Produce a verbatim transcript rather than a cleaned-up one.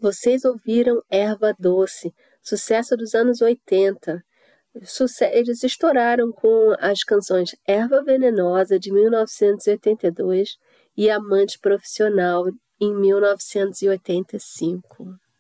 Vocês ouviram Erva Doce, sucesso dos anos oitenta. Suce- Eles estouraram com as canções Erva Venenosa, de mil novecentos e oitenta e dois, e Amante Profissional, em mil novecentos e oitenta e cinco.